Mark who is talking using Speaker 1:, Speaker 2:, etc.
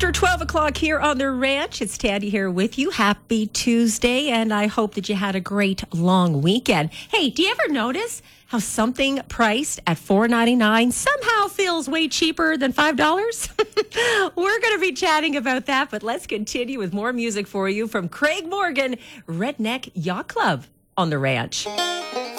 Speaker 1: After 12 o'clock here on the ranch, it's Tandy here with you. Happy Tuesday, and I hope that you had a great long weekend. Hey, do you ever notice how something priced at $4.99 somehow feels way cheaper than $5? We're going to be chatting about that, but let's continue with more music for you from Craig Morgan, Redneck Yacht Club on the ranch.